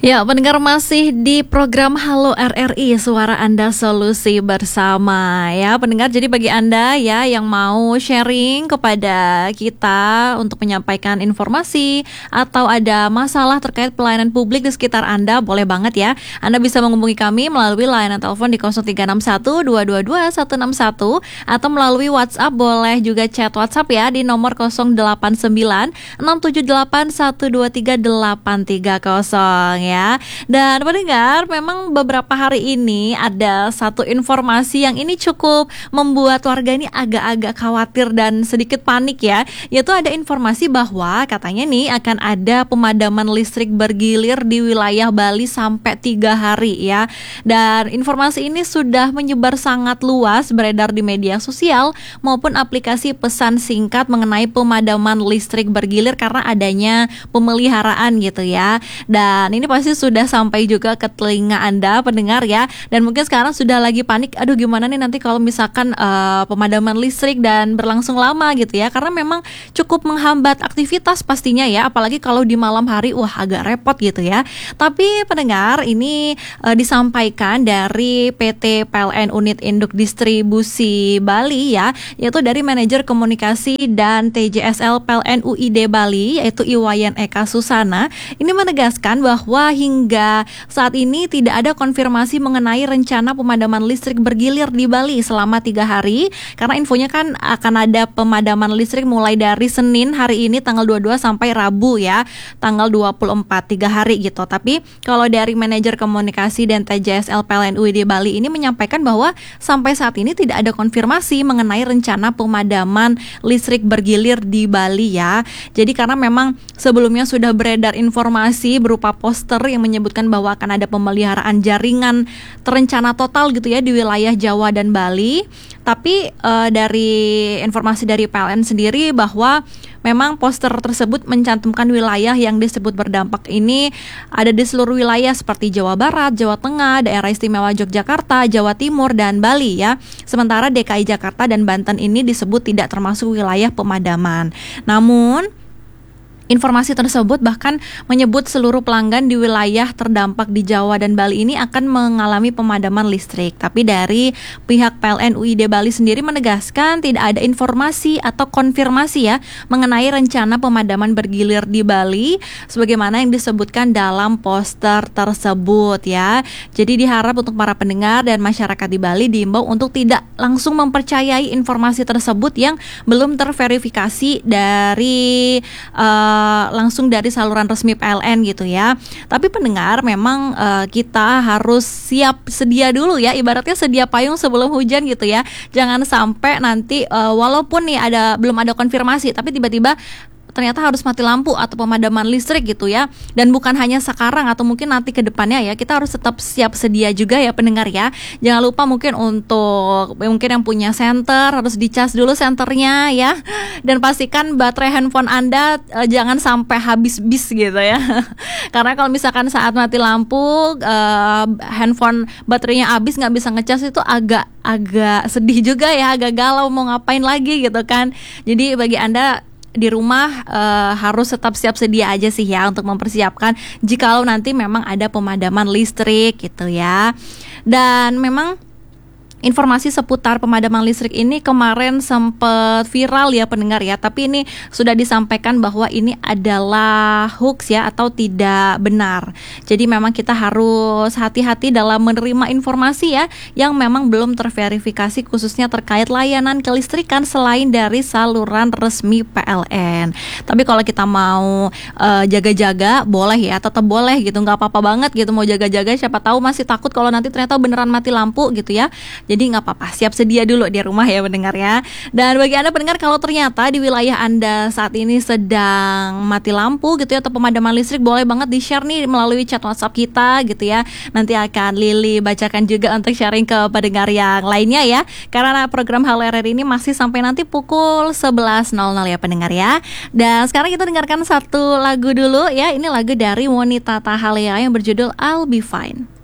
Ya, pendengar masih di program Halo RRI, Suara Anda Solusi Bersama. Ya, pendengar, jadi bagi Anda ya yang mau sharing kepada kita untuk menyampaikan informasi atau ada masalah terkait pelayanan publik di sekitar Anda, boleh banget ya. Anda bisa menghubungi kami melalui layanan telepon di 0361 222 161 atau melalui WhatsApp, boleh juga chat WhatsApp ya di nomor 089 678 123 830 ya. Dan pendengar, memang beberapa hari ini ada satu informasi yang ini cukup membuat warga ini agak-agak khawatir dan sedikit panik ya. Yaitu ada informasi bahwa katanya nih akan ada pemadaman listrik bergilir di wilayah Bali sampai 3 hari ya. Dan informasi ini sudah menyebar sangat luas, beredar di media sosial maupun aplikasi pesan singkat mengenai pemadaman listrik bergilir karena adanya pemeliharaan gitu ya. Dan ini pasti sudah sampai juga ke telinga Anda pendengar ya. Dan mungkin sekarang sudah lagi panik, aduh gimana nih nanti kalau misalkan pemadaman listrik dan berlangsung lama gitu ya. Karena memang cukup menghambat aktivitas pastinya ya, apalagi kalau di malam hari, wah agak repot gitu ya. Tapi pendengar, ini disampaikan dari PT PLN Unit Induk Distribusi Bali ya, yaitu dari Manajer Komunikasi dan TJSL PLN UID Bali, yaitu Iwayan Eka Susana. Ini menegaskan bahwa hingga saat ini tidak ada konfirmasi mengenai rencana pemadaman listrik bergilir di Bali selama 3 hari. Karena infonya kan akan ada pemadaman listrik mulai dari Senin hari ini tanggal 22 sampai Rabu ya, tanggal 24, 3 hari gitu. Tapi kalau dari Manajer Komunikasi dan TJSL PLN UID Bali ini menyampaikan bahwa sampai saat ini tidak ada konfirmasi mengenai rencana pemadaman listrik bergilir di Bali ya. Jadi karena memang sebelumnya sudah beredar informasi berupa poster yang menyebutkan bahwa akan ada pemeliharaan jaringan terencana total gitu ya di wilayah Jawa dan Bali. Tapi dari informasi dari PLN sendiri bahwa memang poster tersebut mencantumkan wilayah yang disebut berdampak ini ada di seluruh wilayah seperti Jawa Barat, Jawa Tengah, Daerah Istimewa Yogyakarta, Jawa Timur, dan Bali ya. Sementara DKI Jakarta dan Banten ini disebut tidak termasuk wilayah pemadaman. Namun informasi tersebut bahkan menyebut seluruh pelanggan di wilayah terdampak di Jawa dan Bali ini akan mengalami pemadaman listrik. Tapi dari pihak PLN UID Bali sendiri menegaskan tidak ada informasi atau konfirmasi ya mengenai rencana pemadaman bergilir di Bali sebagaimana yang disebutkan dalam poster tersebut ya. Jadi diharap untuk para pendengar dan masyarakat di Bali diimbau untuk tidak langsung mempercayai informasi tersebut yang belum terverifikasi dari langsung dari saluran resmi PLN gitu ya. Tapi pendengar, memang kita harus siap sedia dulu ya, ibaratnya sedia payung sebelum hujan gitu ya. Jangan sampai nanti walaupun nih belum ada konfirmasi tapi tiba-tiba ternyata harus mati lampu atau pemadaman listrik gitu ya. Dan bukan hanya sekarang atau mungkin nanti ke depannya ya, kita harus tetap siap sedia juga ya pendengar ya. Jangan lupa mungkin untuk yang punya senter harus dicas dulu senternya ya. Dan pastikan baterai handphone Anda jangan sampai habis bis gitu ya. Karena kalau misalkan saat mati lampu handphone baterainya habis nggak bisa ngecas, itu agak sedih juga ya, agak galau mau ngapain lagi gitu kan. Jadi bagi Anda di rumah harus tetap siap sedia aja sih ya untuk mempersiapkan jikalau nanti memang ada pemadaman listrik gitu ya. Dan memang informasi seputar pemadaman listrik ini kemarin sempat viral ya pendengar ya, tapi ini sudah disampaikan bahwa ini adalah hoax ya atau tidak benar. Jadi memang kita harus hati-hati dalam menerima informasi ya yang memang belum terverifikasi, khususnya terkait layanan kelistrikan selain dari saluran resmi PLN. Tapi kalau kita mau jaga-jaga boleh ya, tetap boleh gitu, nggak apa-apa banget gitu mau jaga-jaga, siapa tahu masih takut kalau nanti ternyata beneran mati lampu gitu ya. Jadi nggak apa-apa, siap sedia dulu di rumah ya pendengar ya. Dan bagi Anda pendengar, kalau ternyata di wilayah Anda saat ini sedang mati lampu gitu ya atau pemadaman listrik, boleh banget di-share nih melalui chat WhatsApp kita gitu ya. Nanti akan Lili bacakan juga untuk sharing ke pendengar yang lainnya ya. Karena program Halo RRI ini masih sampai nanti pukul 11.00 ya pendengar ya. Dan sekarang kita dengarkan satu lagu dulu ya. Ini lagu dari Wanita Tahalea yang berjudul I'll Be Fine.